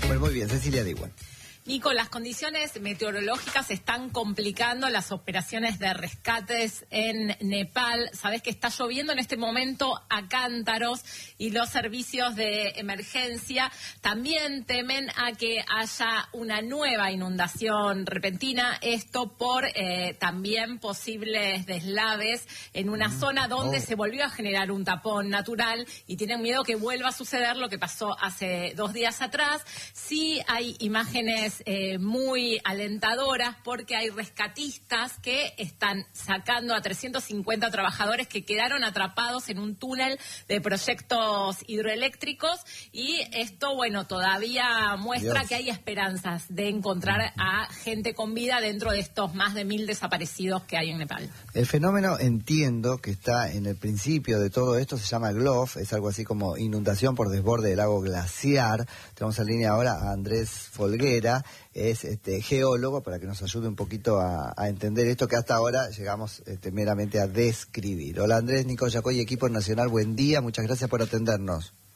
Bueno, muy bien, Cecilia Diwan. Nico, las condiciones meteorológicas están complicando las operaciones de rescates en Nepal. Sabés que está lloviendo en este momento a cántaros y los servicios de emergencia también temen a que haya una nueva inundación repentina. Esto por también posibles deslaves en una zona donde se volvió a generar un tapón natural y tienen miedo que vuelva a suceder lo que pasó hace 2 días atrás. Sí hay imágenes muy alentadoras porque hay rescatistas que están sacando a 350 trabajadores que quedaron atrapados en un túnel de proyectos hidroeléctricos y esto, bueno, todavía muestra que hay esperanzas de encontrar a gente con vida dentro de estos más de 1000 desaparecidos que hay en Nepal. El fenómeno, entiendo que está en el principio de todo esto, se llama GLOF, es algo así como inundación por desborde del lago glaciar. Tenemos en línea ahora a Andrés Folguera, es geólogo, para que nos ayude un poquito a entender esto que hasta ahora llegamos meramente a describir. Hola Andrés, Nico Yacoy, equipo nacional, buen día, muchas gracias por atendernos.